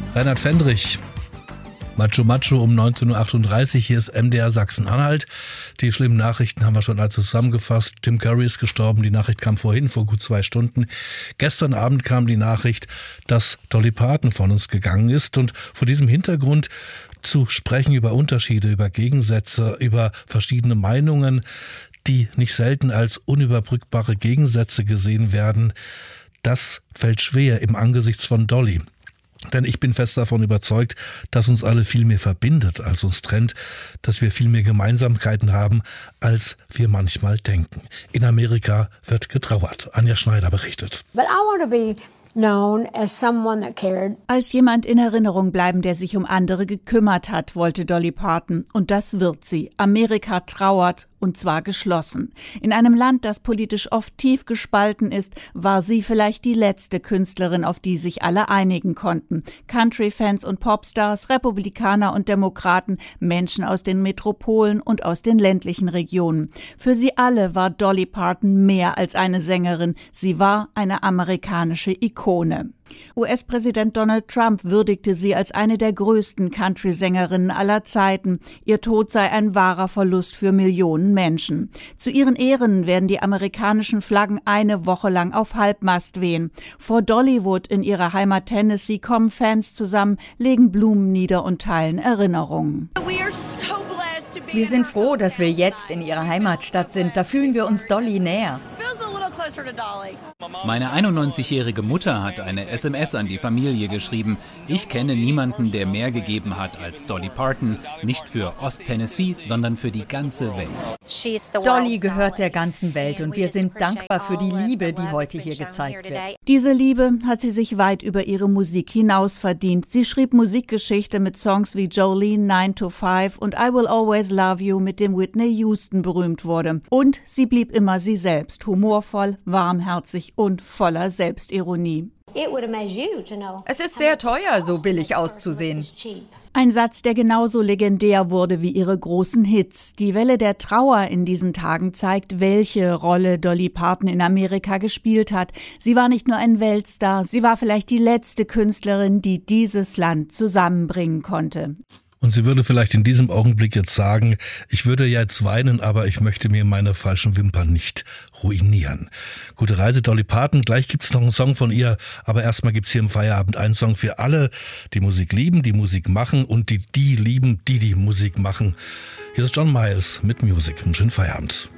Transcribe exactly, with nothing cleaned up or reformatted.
Reinhard Fendrich, Macho Macho um neunzehn Uhr achtunddreißig, hier ist M D R Sachsen-Anhalt. Die schlimmen Nachrichten haben wir schon alle zusammengefasst. Tim Curry ist gestorben, die Nachricht kam vorhin, vor gut zwei Stunden. Gestern Abend kam die Nachricht, dass Dolly Parton von uns gegangen ist. Und vor diesem Hintergrund zu sprechen über Unterschiede, über Gegensätze, über verschiedene Meinungen, die nicht selten als unüberbrückbare Gegensätze gesehen werden, das fällt schwer im Angesicht von Dolly. Denn ich bin fest davon überzeugt, dass uns alle viel mehr verbindet, als uns trennt, dass wir viel mehr Gemeinsamkeiten haben, als wir manchmal denken. In Amerika wird getrauert. Anja Schneider berichtet. But I want to be known as someone that cared. Als jemand in Erinnerung bleiben, der sich um andere gekümmert hat, wollte Dolly Parton. Und das wird sie. Amerika trauert. Und zwar geschlossen. In einem Land, das politisch oft tief gespalten ist, war sie vielleicht die letzte Künstlerin, auf die sich alle einigen konnten. Country-Fans und Popstars, Republikaner und Demokraten, Menschen aus den Metropolen und aus den ländlichen Regionen. Für sie alle war Dolly Parton mehr als eine Sängerin. Sie war eine amerikanische Ikone. U S-Präsident Donald Trump würdigte sie als eine der größten Country-Sängerinnen aller Zeiten. Ihr Tod sei ein wahrer Verlust für Millionen Menschen. Zu ihren Ehren werden die amerikanischen Flaggen eine Woche lang auf Halbmast wehen. Vor Dollywood in ihrer Heimat Tennessee kommen Fans zusammen, legen Blumen nieder und teilen Erinnerungen. Wir sind froh, dass wir jetzt in ihrer Heimatstadt sind. Da fühlen wir uns Dolly näher. Meine einundneunzigjährige Mutter hat eine S M S an die Familie geschrieben. Ich kenne niemanden, der mehr gegeben hat als Dolly Parton. Nicht für Ost-Tennessee, sondern für die ganze Welt. Dolly gehört der ganzen Welt und wir sind dankbar für die Liebe, die heute hier gezeigt wird. Diese Liebe hat sie sich weit über ihre Musik hinaus verdient. Sie schrieb Musikgeschichte mit Songs wie Jolene, nine to five und I Will Always Love You, mit dem Whitney Houston berühmt wurde. Und sie blieb immer sie selbst, humorvoll, warmherzig und voller Selbstironie. Es ist sehr teuer, so billig auszusehen. Ein Satz, der genauso legendär wurde wie ihre großen Hits. Die Welle der Trauer in diesen Tagen zeigt, welche Rolle Dolly Parton in Amerika gespielt hat. Sie war nicht nur ein Weltstar, sie war vielleicht die letzte Künstlerin, die dieses Land zusammenbringen konnte. Und sie würde vielleicht in diesem Augenblick jetzt sagen, ich würde jetzt weinen, aber ich möchte mir meine falschen Wimpern nicht ruinieren. Gute Reise, Dolly Parton. Gleich gibt's noch einen Song von ihr, aber erstmal gibt's hier im Feierabend einen Song für alle, die Musik lieben, die Musik machen und die die lieben, die die Musik machen. Hier ist John Miles mit Music. Einen schönen Feierabend.